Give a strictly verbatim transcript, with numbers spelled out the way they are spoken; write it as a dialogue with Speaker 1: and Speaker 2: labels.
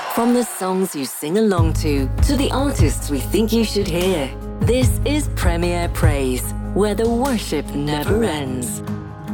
Speaker 1: From the songs you sing along to, to the artists we think you should hear. This is Premier Praise, where the worship never ends.